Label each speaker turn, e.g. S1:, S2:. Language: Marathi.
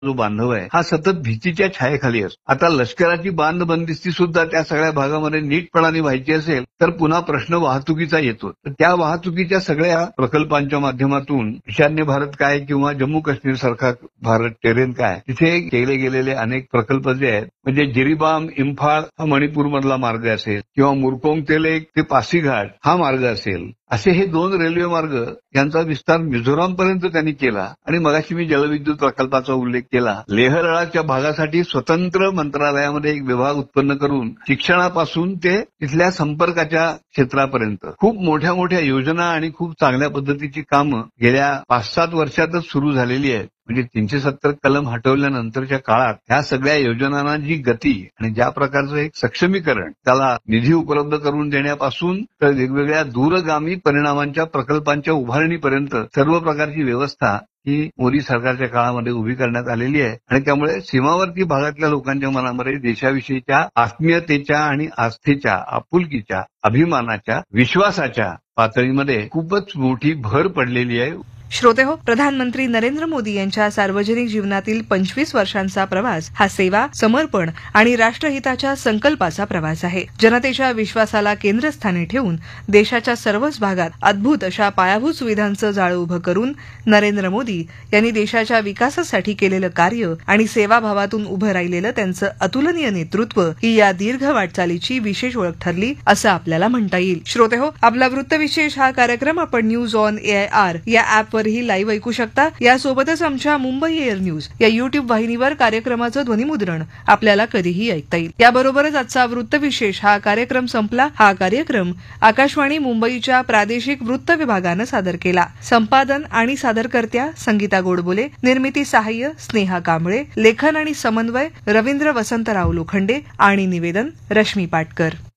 S1: जो बांधव आहे हा सतत भीतीच्या छायेखाली असतो. आता लष्कराची बांधबंदिस्ती सुद्धा त्या सगळ्या भागामध्ये नीटपणाने व्हायची असेल तर पुन्हा प्रश्न वाहतुकीचा येतो. तर त्या वाहतुकीच्या सगळ्या प्रकल्पांच्या माध्यमातून ईशान्य भारत काय किंवा जम्मू काश्मीर सारखा भारत टेरेन काय तिथे केले गेलेले अनेक प्रकल्प जे आहेत म्हणजे जिरीबाम इम्फाळ हा मणिपूर मधला मार्ग असेल किंवा मुरकोंगतेले ते पासीघाट हा मार्ग असेल असे हे 2 रेल्वे मार्ग यांचा विस्तार मिझोरामपर्यंत त्यांनी केला. आणि मगाशी मी जलविद्युत प्रकल्पाचा उल्लेख केला. लेह लडाखच्या भागासाठी स्वतंत्र मंत्रालयामध्ये एक विभाग उत्पन्न करून शिक्षणापासून ते तिथल्या संपर्काच्या क्षेत्रापर्यंत खूप मोठ्या मोठ्या योजना आणि खूप चांगल्या पद्धतीची कामं गेल्या 5-7 वर्षातच सुरू झालेली आहेत. म्हणजे 370 कलम हटवल्यानंतरच्या काळात ह्या सगळ्या योजनांना जी गती आणि ज्या प्रकारचं एक सक्षमीकरण त्याला निधी उपलब्ध करून देण्यापासून तर वेगवेगळ्या दूरगामी परिणामांच्या प्रकल्पांच्या उभारणीपर्यंत सर्व प्रकारची व्यवस्था ही मोदी सरकारच्या काळामध्ये उभी करण्यात आलेली आहे. आणि त्यामुळे सीमावर्ती भागातल्या लोकांच्या मनामध्ये देशाविषयीच्या आत्मीयतेच्या आणि आस्थेच्या आपुलकीच्या अभिमानाच्या विश्वासाच्या पातळीमध्ये खूपच मोठी भर पडलेली आहे.
S2: श्रोते हो, प्रधानमंत्री नरेंद्र मोदी यांच्या सार्वजनिक जीवनातील 25 वर्षांचा प्रवास हा सेवा, समर्पण आणि राष्ट्रहिताच्या संकल्पाचा प्रवास आहे. जनतेच्या विश्वासाला केंद्रस्थानी ठेवून देशाच्या सर्वच भागात अद्भुत अशा पायाभूत सुविधांचं जाळं उभं करून नरेंद्र मोदी यांनी देशाच्या विकासासाठी केलेलं कार्य आणि सेवाभावातून उभं राहिलेलं त्यांचं अतुलनीय नेतृत्व ही या दीर्घ वाटचालीची विशेष ओळख ठरली असं आपल्याला म्हणता येईल. श्रोते हो, आपला वृत्तविशेष हा कार्यक्रम आपण न्यूज ऑन AIR या ऍपवर ही लाईव्ह ऐकू शकता. यासोबतच आमच्या मुंबई एअर न्यूज या युट्यूब वाहिनीवर कार्यक्रमाचं ध्वनिमुद्रण आपल्याला कधीही ऐकता येईल. याबरोबरच आजचा वृत्तविशेष हा कार्यक्रम संपला. हा कार्यक्रम आकाशवाणी मुंबईच्या प्रादेशिक वृत्त विभागानं सादर केला. संपादन आणि सादरकर्त्या संगीता गोडबोले, निर्मिती सहाय्य स्नेहा कांबळे, लेखन आणि समन्वय रवींद्र वसंतराव लोखंडे आणि निवेदन रश्मी पाटकर.